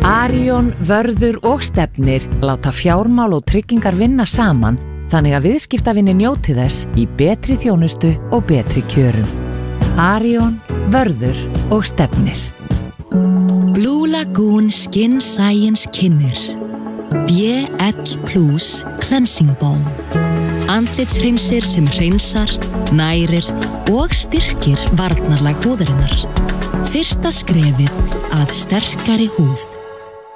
Arion, Vörður og Stefnir láta fjármál og tryggingar vinna saman þannig að viðskiptavinni njóti þess í betri þjónustu og betri kjörum. Arion, Vörður og Stefnir. Blue Lagoon Skin Science kynnir BL+ Cleansing Balm. Andlitshreinsir sem hreinsar, nærir og styrkir varnarlag húðarinnar. Fyrsta skrefið að sterkari húð.